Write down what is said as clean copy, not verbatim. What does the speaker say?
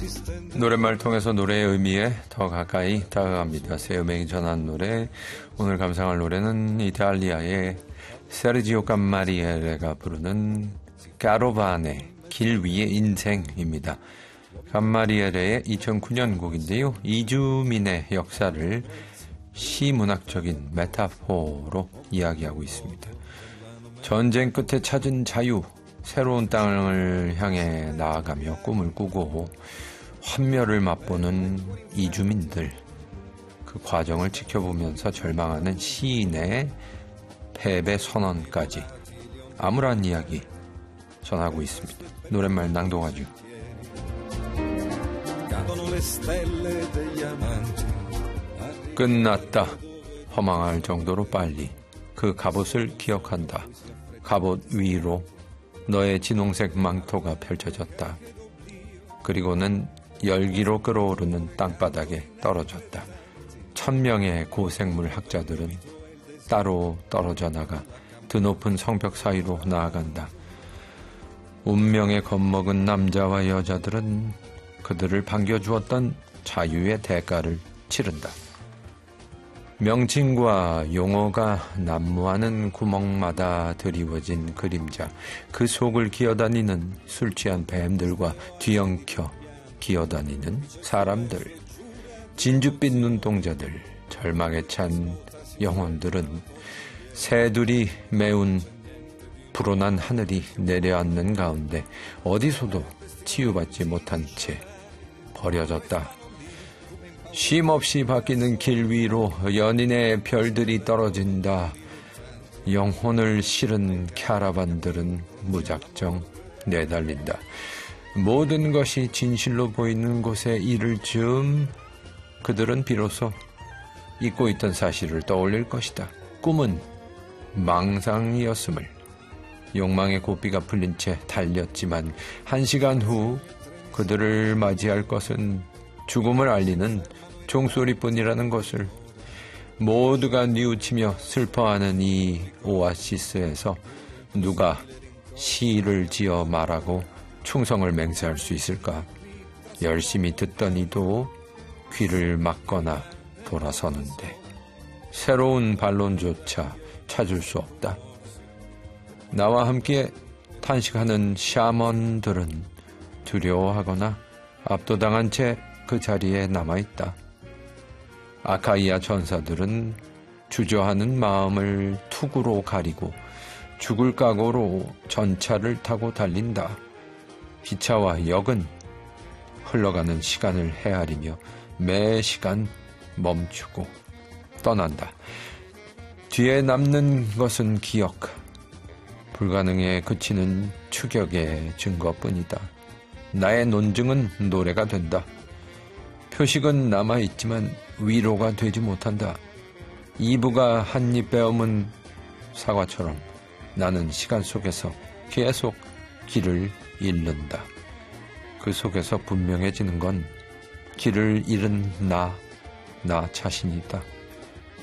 노랫말 통해서 노래의 의미에 더 가까이 다가갑니다. 새 음악이 전한 노래. 오늘 감상할 노래는 이탈리아의 세르지오 감마리에레가 부르는 까로바네 길 위의 인생입니다. 감마리에레의 2009년 곡인데요. 이주민의 역사를 시문학적인 메타포로 이야기하고 있습니다. 전쟁 끝에 찾은 자유, 새로운 땅을 향해 나아가며 꿈을 꾸고 환멸을 맛보는 이주민들, 그 과정을 지켜보면서 절망하는 시인의 패배 선언까지 암울한 이야기 전하고 있습니다. 노랫말 낭독하죠. 끝났다. 허망할 정도로 빨리 그 갑옷을 기억한다. 갑옷 위로 너의 진홍색 망토가 펼쳐졌다. 그리고는 열기로 끓어오르는 땅바닥에 떨어졌다. 1000명의 고생물 학자들은 따로 떨어져 나가 드높은 성벽 사이로 나아간다. 운명에 겁먹은 남자와 여자들은 그들을 반겨주었던 자유의 대가를 치른다. 명칭과 용어가 난무하는 구멍마다 드리워진 그림자, 그 속을 기어다니는 술 취한 뱀들과 뒤엉켜 기어다니는 사람들, 진주빛 눈동자들, 절망에 찬 영혼들은 새들이 메운 불온한 하늘이 내려앉는 가운데 어디서도 치유받지 못한 채 버려졌다. 쉼없이 바뀌는 길 위로 연인의 별들이 떨어진다. 영혼을 실은 캐러반들은 무작정 내달린다. 모든 것이 진실로 보이는 곳에 이를 즈음 그들은 비로소 잊고 있던 사실을 떠올릴 것이다. 꿈은 망상이었음을. 욕망의 고삐가 풀린 채 달렸지만 1시간 후 그들을 맞이할 것은 죽음을 알리는 종소리뿐이라는 것을. 모두가 뉘우치며 슬퍼하는 이 오아시스에서 누가 시를 지어 말하고 충성을 맹세할 수 있을까? 열심히 듣던 이도 귀를 막거나 돌아서는데 새로운 반론조차 찾을 수 없다. 나와 함께 탄식하는 샤먼들은 두려워하거나 압도당한 채 그 자리에 남아있다. 아카이아 전사들은 주저하는 마음을 투구로 가리고 죽을 각오로 전차를 타고 달린다. 기차와 역은 흘러가는 시간을 헤아리며 매 시간 멈추고 떠난다. 뒤에 남는 것은 기억, 불가능에 그치는 추격의 증거뿐이다. 나의 논증은 노래가 된다. 표식은 남아있지만 위로가 되지 못한다. 이브가 한 입 베어문 사과처럼 나는 시간 속에서 계속 길을 잃는다. 그 속에서 분명해지는 건 길을 잃은 나 자신이다.